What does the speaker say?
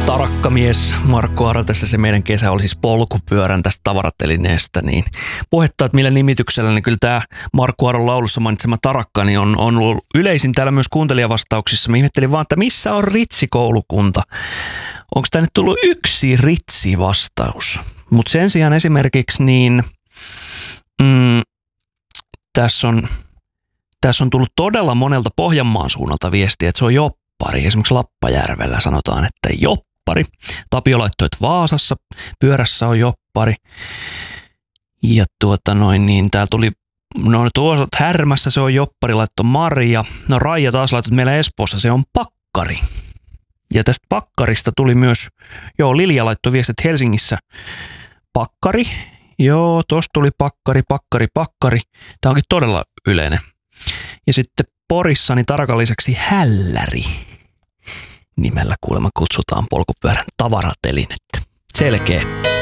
Tarakkamies Markku Aro tässä, se meidän kesä oli siis polkupyörän tästä tavaratelineestä, niin puhetta, että millä nimityksellä, niin kyllä tämä Markku Aron laulussa mainitsema tarakka niin on ollut yleisin täällä myös kuuntelijavastauksissa. Mä ihmettelin vaan, että missä on Ritsi-koulukunta? Onko tämä nyt tullut yksi Ritsi-vastaus? Mutta sen sijaan esimerkiksi niin tässä on tullut todella monelta Pohjanmaan suunnalta viestiä, että se on joppari. Esimerkiksi Lappajärvellä sanotaan, että joppari. Tapio laittoi, että Vaasassa pyörässä on joppari. Ja niin täällä tuli, tuossa Härmässä se on joppari, laittoi Maria. No Raija taas laittoi, että meillä Espoossa se on pakkari. Ja tästä pakkarista tuli myös, Lilja laittoi viestit, että Helsingissä pakkari. Joo, tosta tuli pakkari. Tämä onkin todella yleinen. Ja sitten Porissa niin tarakan lisäksi hälläri nimellä kuulemma kutsutaan polkupyörän tavaratelinettä. Selkeä.